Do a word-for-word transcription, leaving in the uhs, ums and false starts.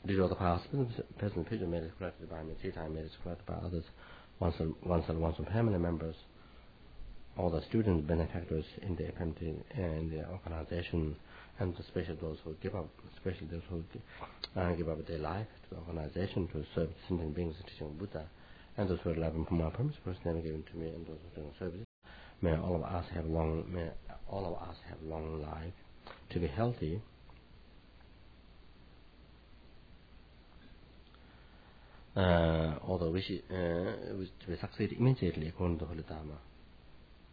these are the past present future made is corrected by me, three times made is corrected by others, once and once and once from permanent members, all the students, benefactors in the F M T and the organization, and especially those who give up, especially those who uh, give up their life to the organization to serve sentient beings, the teaching of Buddha, and those who are loving from my promise, first never given to me, and those who are doing service. May all of us have long, may all of us have long life, to be healthy. Uh, although we should, uh, to be succeed immediately according to the Holy Dharma.